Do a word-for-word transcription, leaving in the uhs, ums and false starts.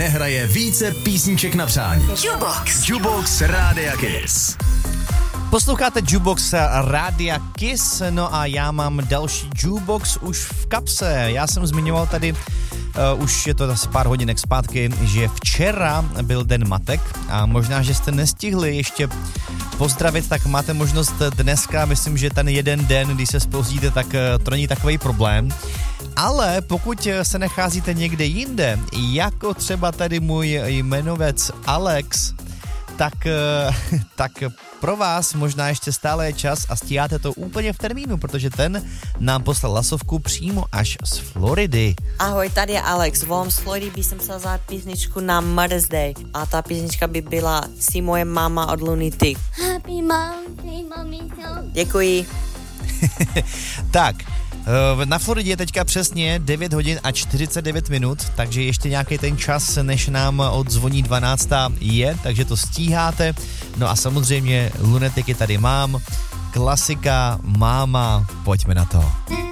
nehraje více písniček na přání. Jukebox. Jukebox Rádia Kiss. Posloucháte Jukebox Rádia Kiss, no a já mám další Jukebox už v kapse. Já jsem zmiňoval tady, uh, už je to asi pár hodinek zpátky, že včera byl Den matek a možná, že jste nestihli ještě pozdravit, tak máte možnost dneska, myslím, že ten jeden den, když se spozdíte, tak uh, to není takový problém. Ale pokud se nacházíte někde jinde, jako třeba tady můj jmenovec Alex, tak, tak pro vás možná ještě stále je čas a stíháte to úplně v termínu, protože ten nám poslal hlasovku přímo až z Floridy. Ahoj, tady je Alex, volám z Floridy, by som chcel zahrať písničku na Mother's Day a tá písnička by byla Si moje mama od Lunatic. Happy Mother's Mommy. Děkuji. Tak, na Floridě je teďka přesně devět hodin a čtyřicet devět minut, takže ještě nějaký ten čas, než nám odzvoní dvanáctá je, takže to stíháte. No a samozřejmě Lunaticy tady mám, klasika, máma, pojďme na to.